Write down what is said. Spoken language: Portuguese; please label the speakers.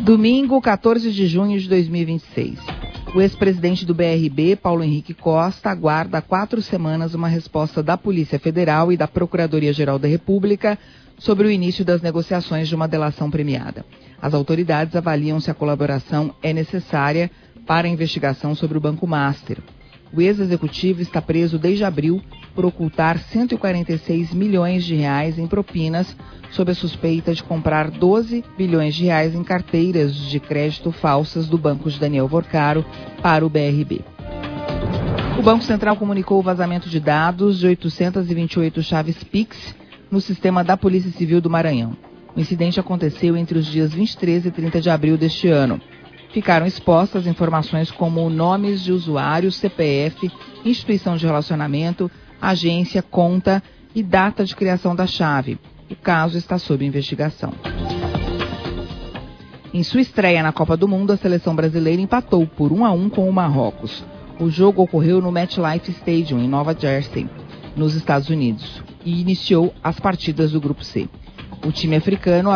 Speaker 1: Domingo, 14 de junho de 2026. O ex-presidente do BRB, Paulo Henrique Costa, aguarda há 4 semanas uma resposta da Polícia Federal e da Procuradoria-Geral da República sobre o início das negociações de uma delação premiada. As autoridades avaliam se a colaboração é necessária para a investigação sobre o Banco Master. O ex-executivo está preso desde abril por ocultar 146 milhões de reais em propinas sob a suspeita de comprar 12 bilhões de reais em carteiras de crédito falsas do banco de Daniel Vorcaro para o BRB. O Banco Central comunicou o vazamento de dados de 828 chaves Pix no sistema da Polícia Civil do Maranhão. O incidente aconteceu entre os dias 23 e 30 de abril deste ano. Ficaram expostas informações como nomes de usuários, CPF, instituição de relacionamento, agência, conta e data de criação da chave. O caso está sob investigação. Em sua estreia na Copa do Mundo, a seleção brasileira empatou por 1-1 com o Marrocos. O jogo ocorreu no MetLife Stadium, em Nova Jersey, nos Estados Unidos, e iniciou as partidas do Grupo C. O time africano